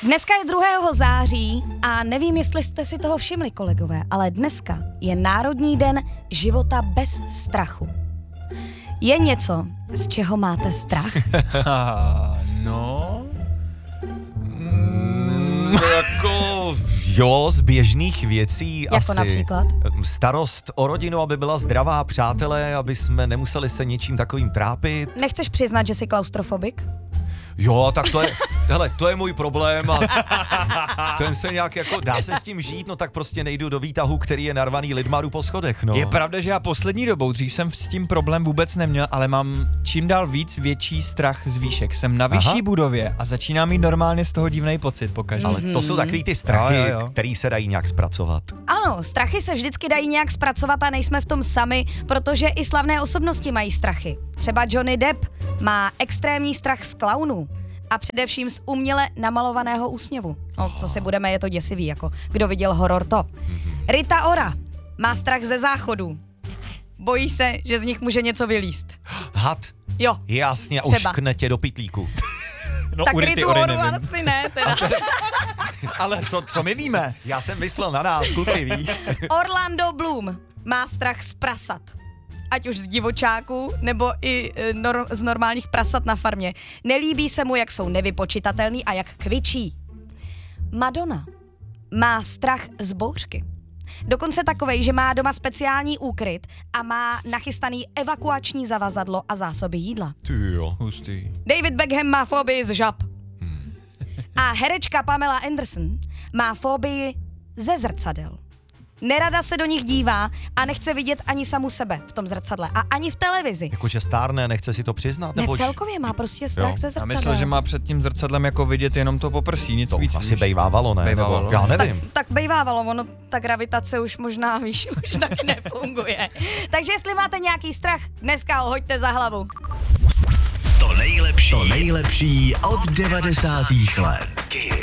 Dneska je 2. září a nevím, jestli jste si toho všimli, kolegové, ale dneska je Národní den života bez strachu. Je něco, z čeho máte strach? No... Jako jo, z běžných věcí jako asi. například? Starost o rodinu, aby byla zdravá, přátelé, aby jsme nemuseli se něčím takovým trápit. Nechceš přiznat, že jsi klaustrofobik? Jo, tak to je, hele, to je můj problém a ten se nějak jako, dá se s tím žít, no tak prostě nejdu do výtahu, který je narvaný lidma, jdu po schodech, no. Je pravda, že já poslední dobou, dřív jsem s tím problém vůbec neměl, ale mám čím dál víc větší strach z výšek. Jsem na vyšší budově a začíná mít normálně z toho divnej pocit pokaždé. Ale to jsou takový ty strachy, Jo. který se dají nějak zpracovat. Ano, strachy se vždycky dají nějak zpracovat a nejsme v tom sami, protože i slavné osobnosti mají strachy. Třeba Johnny Depp má extrémní strach z klaunů a především z uměle namalovaného úsměvu. No, co si budeme, je to děsivý, jako kdo viděl horor to. Rita Ora má strach ze záchodů. Bojí se, že z nich může něco vylízt. Had? Jo. Jasně, Třeba. už knetě do pytlíku. No, Tak u Rity Ritu Ory Oru nevím. asi ne, teda. Ale co my víme? Já jsem myslel na nás, kluky, víš? Orlando Bloom má strach z prasat. Ať už z divočáků, nebo i z normálních prasat na farmě. Nelíbí se mu, jak jsou nevypočitatelný a jak kvičí. Madonna má strach z bouřky. Dokonce takovej, že má doma speciální úkryt a má nachystaný evakuační zavazadlo a zásoby jídla. Ty jo. Hustý. David Beckham má fobii z žab. A herečka Pamela Anderson má fobii ze zrcadel. Nerada se do nich dívá a nechce vidět ani samu sebe v tom zrcadle a ani v televizi. Jakože stárne, nechce si to přiznat? Ne, Nebo celkově má prostě strach Jo. ze A zrcadla. myslel, že má před tím zrcadlem jako vidět jenom to poprsí, nic to víc. asi víš? bejvávalo, ne? Bejvávalo. Nebo, já nevím. Tak bejvávalo, ono, ta gravitace už možná, víš, už taky nefunguje. Takže jestli máte nějaký strach, dneska ho hoďte za hlavu. To nejlepší od 90. let. Kiss.